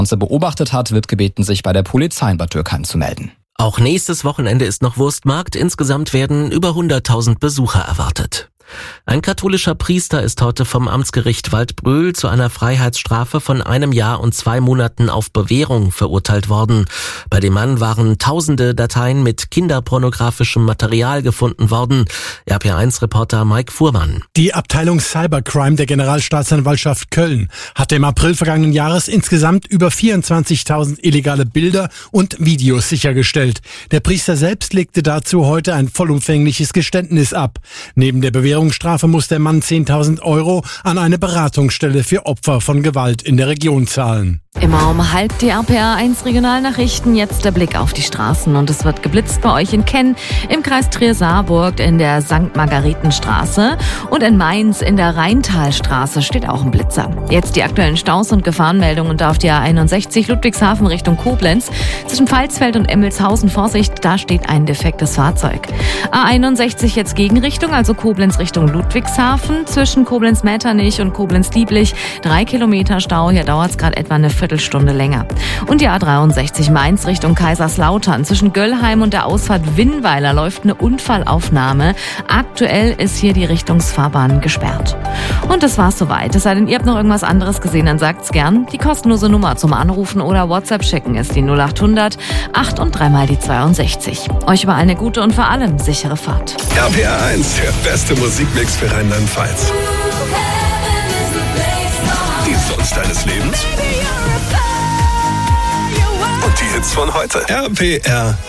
beobachtet hat, wird gebeten, sich bei der Polizei in Bad Dürkheim zu melden. Auch nächstes Wochenende ist noch Wurstmarkt. Insgesamt werden über 100.000 Besucher erwartet. Ein katholischer Priester ist heute vom Amtsgericht Waldbröl zu einer Freiheitsstrafe von 1 Jahr und 2 Monaten auf Bewährung verurteilt worden. Bei dem Mann waren tausende Dateien mit kinderpornografischem Material gefunden worden. RP1-Reporter Mike Fuhrmann. Die Abteilung Cybercrime der Generalstaatsanwaltschaft Köln hatte im April vergangenen Jahres insgesamt über 24.000 illegale Bilder und Videos sichergestellt. Der Priester selbst legte dazu heute ein vollumfängliches Geständnis ab. Neben der Bewährungsstrafe muss der Mann 10.000 € an eine Beratungsstelle für Opfer von Gewalt in der Region zahlen. Immer um 12:30 die RPA1 Regionalnachrichten. Jetzt der Blick auf die Straßen. Und es wird geblitzt bei euch in Kenn, im Kreis Trier-Saarburg, in der St. Margaretenstraße und in Mainz in der Rheintalstraße steht auch ein Blitzer. Jetzt die aktuellen Staus und Gefahrenmeldungen da auf der A61 Ludwigshafen Richtung Koblenz. Zwischen Pfalzfeld und Emmelshausen Vorsicht, da steht ein defektes Fahrzeug. A61 jetzt Gegenrichtung, also Koblenz Richtung Ludwigshafen. Zwischen Koblenz-Metternich und Koblenz-Lieblich 3 Kilometer Stau. Hier dauert es gerade etwa eine Viertelstunde länger. Und die A63 Mainz Richtung Kaiserslautern. Zwischen Göllheim und der Ausfahrt Winnweiler läuft eine Unfallaufnahme. Aktuell ist hier die Richtungsfahrbahn gesperrt. Und das war's soweit. Es sei denn, ihr habt noch irgendwas anderes gesehen, dann sagt's gern. Die kostenlose Nummer zum Anrufen oder WhatsApp schicken ist die 0800 8 und 3 mal die 62. Euch überall eine gute und vor allem sichere Fahrt. RPA1, der beste Musikmix für Rheinland-Pfalz. Die Songs deines Lebens und die Hits von heute. RPR